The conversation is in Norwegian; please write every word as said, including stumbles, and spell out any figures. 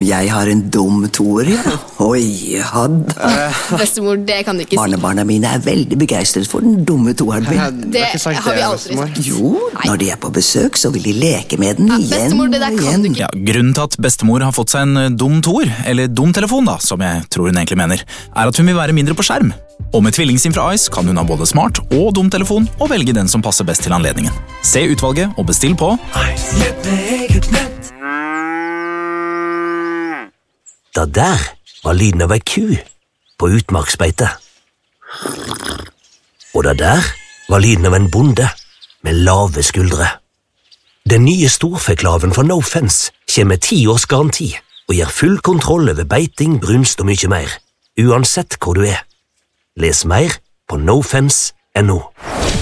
jeg har en dum toer, ja. Oi, hadde. Bestemor, det kan du ikke si. Barnebarna mine er veldig begeistret for den dumme toeren min. Det har vi aldri sagt. Jo, når de er på besøk, så vil de leke med den Ja, igjen bestemor, det der og kan igjen. du ikke. Ja, grunnen til at bestemor har fått seg en dum toer, eller dum telefon da, som jeg tror hun egentlig mener, er at hun vil være mindre på skjerm. Og med tvillingsim fra Ice kan hun ha både smart og dum telefon og velge den som passer best til anledningen. Se utvalget og bestill på Da der var lyden av ei ku på utmarksbeite. Og da der var lyden av en bonde med lave skuldre. Den nye storfeklaven fra No Fence kommer med ti års garanti og gir full kontroll over beiting, brunst og mye mer, uansett hvor du er. Les mer på no fence punktum no.